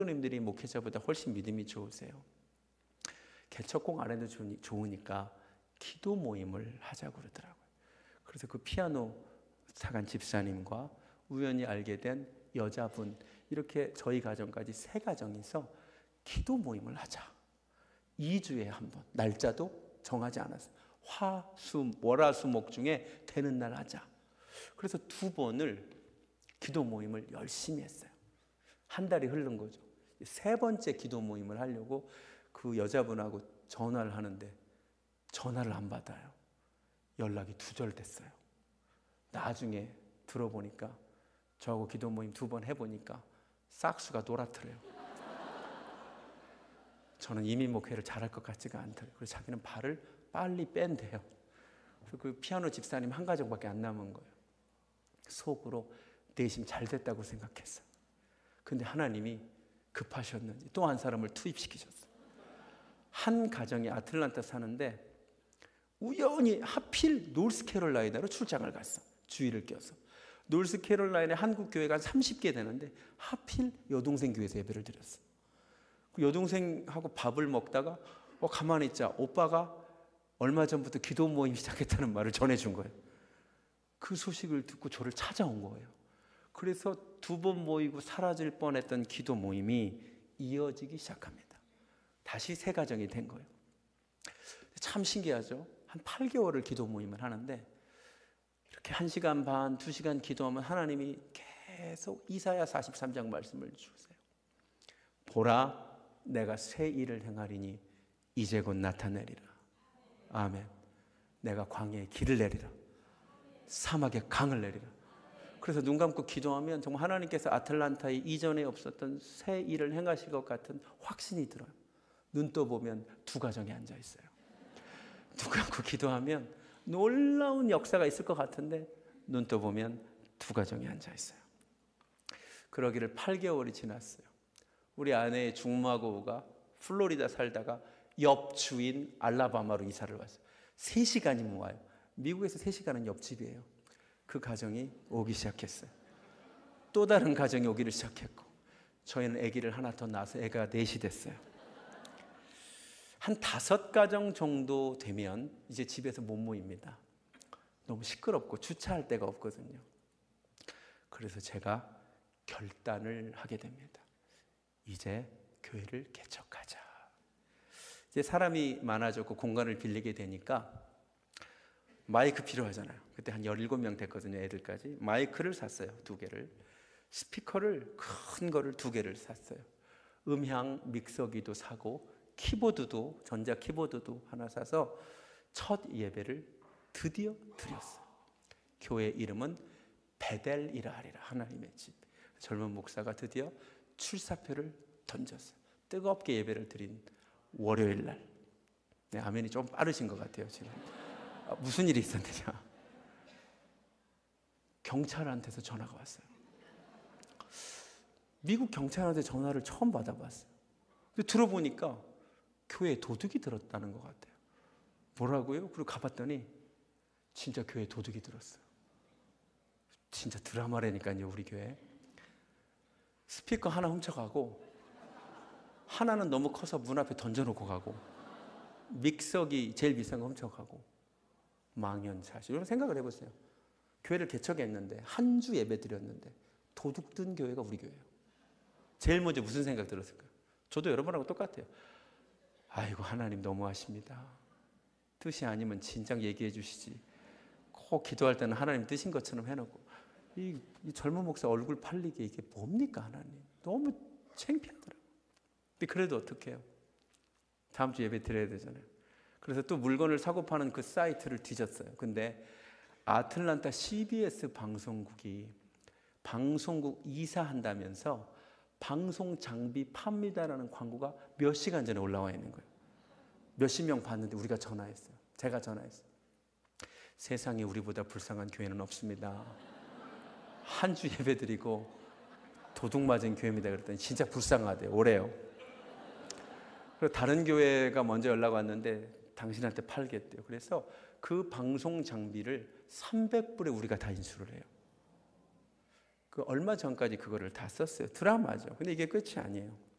님들이 목회자보다 훨씬 믿음이 좋으세요. 개척공 안 해도 좋으니까 기도 모임을 하자고 그러더라고요. 그래서 그 피아노 사간 집사님과 우연히 알게 된 여자분, 이렇게 저희 가정까지 3가정이서 기도 모임을 하자. 2주에 한 번, 날짜도 정하지 않았어요. 화, 수, 월, 수, 목 중에 되는 날 하자. 그래서 2번을 기도 모임을 열심히 했어요. 한 달이 흐른 거죠. 3번째 기도 모임을 하려고 그 여자분하고 전화를 하는데 전화를 안 받아요. 연락이 두절됐어요. 나중에 들어보니까 저하고 기도 모임 2번 해보니까 싹수가 노랗더래요. 저는 이민 목회를 잘할 것 같지가 않더래요. 그래서 자기는 발을 빨리 뺀대요. 그래서 그 피아노 집사님 한 가정밖에 안 남은 거예요. 속으로 내심 잘 됐다고 생각했어요. 근데 하나님이 급하셨는지 또 한 사람을 투입시키셨어요. 한 가정이 아틀란타 사는데 우연히 하필 노스캐롤라이나로 출장을 갔어. 주일을 껴서. 노스캐롤라이나 한국 교회가 30개 되는데 하필 여동생 교회에서 예배를 드렸어. 그 여동생하고 밥을 먹다가 가만히 있자. 오빠가 얼마 전부터 기도 모임 시작했다는 말을 전해준 거예요. 그 소식을 듣고 저를 찾아온 거예요. 그래서 2번 모이고 사라질 뻔했던 기도 모임이 이어지기 시작합니다. 다시 3가정이 된 거예요. 참 신기하죠? 한 8개월을 기도 모임을 하는데 이렇게 1시간 반, 2시간 기도하면 하나님이 계속 이사야 43장 말씀을 주세요. 보라, 내가 새 일을 행하리니 이제 곧 나타내리라. 아멘. 내가 광야에 길을 내리라. 사막에 강을 내리라. 그래서 눈 감고 기도하면 정말 하나님께서 아틀란타에 이전에 없었던 새 일을 행하실 것 같은 확신이 들어요. 눈 떠보면 2가정이 앉아 있어요. 눈 감고 기도하면 놀라운 역사가 있을 것 같은데 눈 떠보면 2가정이 앉아 있어요. 그러기를 8개월이 지났어요. 우리 아내의 중마고우가 플로리다 살다가 옆 주인 알라바마로 이사를 왔어요. 3시간이면 와요. 미국에서 3시간은 옆집이에요. 그 가정이 오기 시작했어요. 또 다른 가정이 오기를 시작했고 저희는 아기를 하나 더 낳아서 애가 4이 됐어요. 한 5가정 정도 되면 이제 집에서 못 모입니다. 너무 시끄럽고 주차할 데가 없거든요. 그래서 제가 결단을 하게 됩니다. 이제 교회를 개척하자. 이제 사람이 많아졌고 공간을 빌리게 되니까 마이크 필요하잖아요. 그때 한 17명 됐거든요. 애들까지. 마이크를 샀어요. 2개를. 스피커를 큰 거를 2개를 샀어요. 음향 믹서기도 사고 키보드도, 전자 키보드도 하나 사서 첫 예배를 드디어 드렸어요. 교회 이름은 베델이라 하리라. 하나님의 집. 젊은 목사가 드디어 출사표를 던졌어요. 뜨겁게 예배를 드린 월요일 날. 네, 아멘이 좀 빠르신 것 같아요. 지금 무슨 일이 있었느냐. 경찰한테서 전화가 왔어요. 미국 경찰한테 전화를 처음 받아봤어요. 근데 들어보니까 교회에 도둑이 들었다는 것 같아요. 뭐라고요? 그리고 가봤더니 진짜 교회에 도둑이 들었어요. 진짜 드라마라니까요. 우리 교회. 스피커 하나 훔쳐가고 하나는 너무 커서 문 앞에 던져놓고 가고 믹서기 제일 비싼 거 훔쳐가고 망연자실. 여러분 생각을 해보세요. 교회를 개척했는데 한 주 예배 드렸는데 도둑 든 교회가 우리 교회예요. 제일 먼저 무슨 생각 들었을까요? 저도 여러분하고 똑같아요. 아이고 하나님 너무하십니다. 뜻이 아니면 진작 얘기해 주시지. 꼭 기도할 때는 하나님 뜻인 것처럼 해놓고 이 젊은 목사 얼굴 팔리게 이게 뭡니까 하나님. 너무 창피하더라고요. 근데 그래도 어떡해요. 다음 주 예배 드려야 되잖아요. 그래서 또 물건을 사고 파는 그 사이트를 뒤졌어요. 근데 아틀란타 CBS 방송국이 방송국 이사한다면서 방송 장비 팝니다라는 광고가 몇 시간 전에 올라와 있는 거예요. 몇십 명 봤는데 우리가 전화했어요. 제가 전화했어요. 세상에 우리보다 불쌍한 교회는 없습니다. 한 주 예배 드리고 도둑 맞은 교회입니다. 그랬더니 진짜 불쌍하대요. 오래요. 그리고 다른 교회가 먼저 연락 왔는데 당신한테 팔겠대요. 그래서 그 방송 장비를 300불에 우리가 다 인수를 해요. 그 얼마 전까지 그거를 다 썼어요. 드라마죠. 근데 이게 끝이 아니에요.